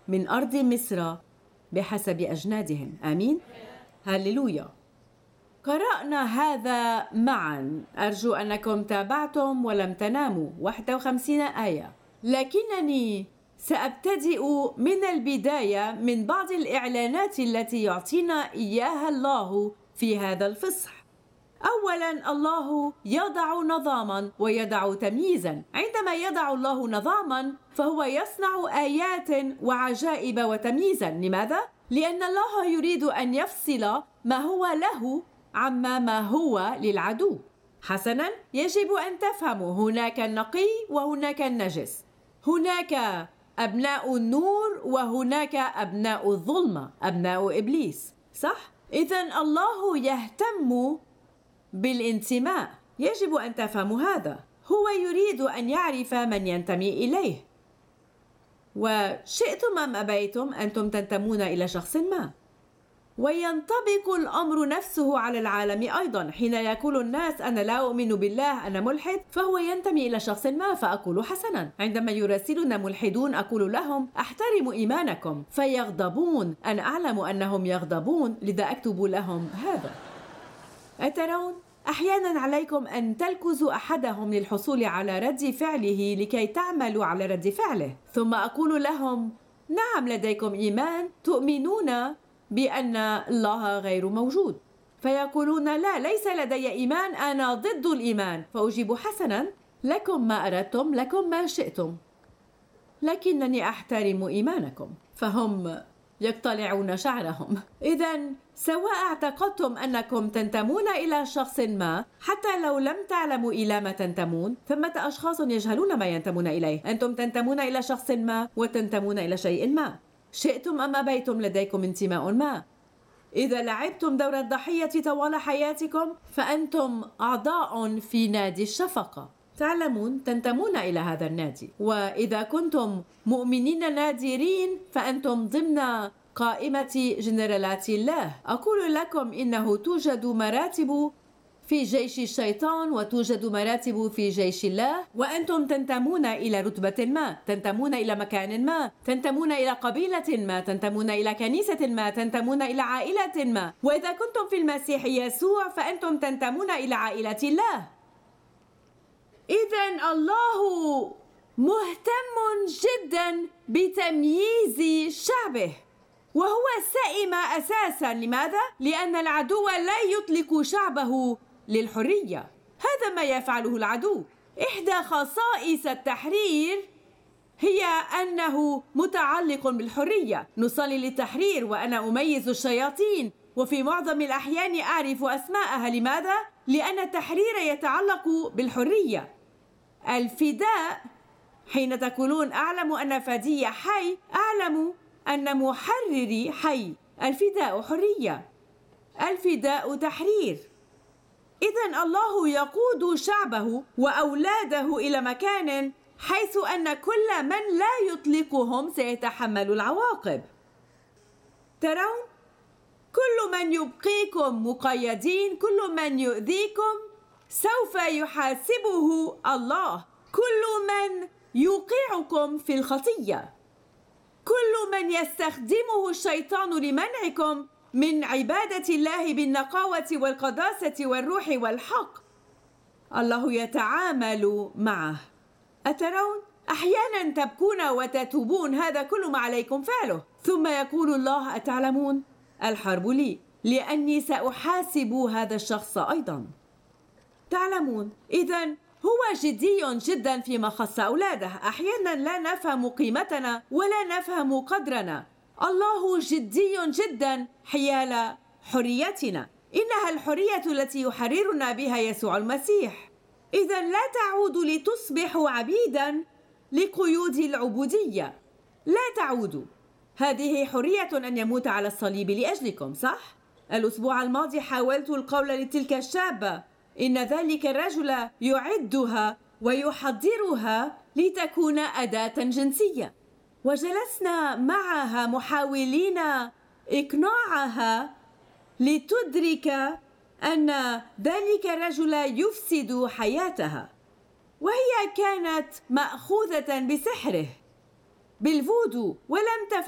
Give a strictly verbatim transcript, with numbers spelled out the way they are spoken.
من أرض مصر بحسب أجنادهم. آمين. هللويا. قرأنا هذا معا، أرجو أنكم تابعتم ولم تناموا. واحد وخمسين آية، لكنني سأبتدئ من البداية من بعض الإعلانات التي يعطينا إياها الله في هذا الفصح. أولاً، الله يضع نظاماً ويضع تمييزاً. عندما يضع الله نظاماً فهو يصنع آيات وعجائب وتمييزاً. لماذا؟ لأن الله يريد أن يفصل ما هو له عما ما هو للعدو. حسناً، يجب أن تفهموا هناك النقي وهناك النجس، هناك أبناء النور وهناك أبناء الظلمة، أبناء إبليس، صح؟ إذن الله يهتم بالانتماء. يجب أن تفهموا هذا. هو يريد أن يعرف من ينتمي إليه، وشئتم أم أبيتم أنتم تنتمون إلى شخص ما. وينطبق الأمر نفسه على العالم أيضا. حين يقول الناس أنا لا أؤمن بالله، أنا ملحد، فهو ينتمي إلى شخص ما، فأقول حسنا. عندما يراسلنا ملحدون أقول لهم أحترم إيمانكم، فيغضبون. أنا أعلم أنهم يغضبون، لذا أكتب لهم هذا. أترون؟ أحيانا عليكم أن تلكزوا أحدهم للحصول على رد فعله لكي تعملوا على رد فعله. ثم أقول لهم نعم لديكم إيمان، تؤمنون بأن الله غير موجود. فيقولون لا، ليس لدي إيمان، أنا ضد الإيمان. فأجيب حسنا، لكم ما أردتم، لكم ما شئتم، لكنني أحترم إيمانكم. فهم يقتلعون شعرهم. إذن سواء اعتقدتم أنكم تنتمون إلى شخص ما، حتى لو لم تعلموا إلى ما تنتمون، ثمة أشخاص يجهلون ما ينتمون إليه. أنتم تنتمون إلى شخص ما وتنتمون إلى شيء ما، شئتم أم أبيتم لديكم انتماء ما. إذا لعبتم دور الضحية طوال حياتكم فأنتم أعضاء في نادي الشفقة. تعلمون، تنتمون إلى هذا النادي. وإذا كنتم مؤمنين نادرين فأنتم ضمن قائمة جنرالات الله. أقول لكم إنه توجد مراتب في جيش الشيطان وتوجد مراتب في جيش الله، وأنتم تنتمون إلى رتبة ما، تنتمون إلى مكان ما، تنتمون إلى قبيلة ما، تنتمون إلى كنيسة ما، تنتمون إلى عائلة ما. وإذا كنتم في المسيح يسوع فأنتم تنتمون إلى عائلة الله. إذن الله مهتم جدا بتمييز شعبه، وهو سئم أساسا. لماذا؟ لأن العدو لا يطلق شعبه للحرية. هذا ما يفعله العدو. إحدى خصائص التحرير هي أنه متعلق بالحرية. نصلي للتحرير وأنا أميز الشياطين، وفي معظم الأحيان أعرف أسماءها. لماذا؟ لأن التحرير يتعلق بالحرية. الفداء، حين تقولون أعلم أن فدي حي، أعلم أن محرري حي. الفداء حرية، الفداء تحرير. إذن الله يقود شعبه وأولاده إلى مكان حيث أن كل من لا يطلقهم سيتحمل العواقب. ترون؟ كل من يبقيكم مقيدين، كل من يؤذيكم سوف يحاسبه الله. كل من يوقعكم في الخطية، كل من يستخدمه الشيطان لمنعكم من عبادة الله بالنقاوة والقداسة والروح والحق، الله يتعامل معه. أترون؟ أحيانا تبكون وتتوبون، هذا كل ما عليكم فعله. ثم يقول الله أتعلمون؟ الحرب لي، لأني سأحاسب هذا الشخص أيضا. تعلمون؟ إذن هو جدي جدا فيما خص أولاده. أحيانا لا نفهم قيمتنا ولا نفهم قدرنا. الله جدي جدا حيال حريتنا. إنها الحرية التي يحررنا بها يسوع المسيح. إذن لا تعودوا لتصبحوا عبيدا لقيود العبودية، لا تعودوا. هذه حرية أن يموت على الصليب لأجلكم، صح؟ الأسبوع الماضي حاولت القول لتلك الشابة إن ذلك الرجل يعدها ويحضرها لتكون أداة جنسية، وجلسنا معها محاولين إقناعها لتدرك أن ذلك الرجل يفسد حياتها، وهي كانت مأخوذة بسحره، بالفودو، ولم تفهم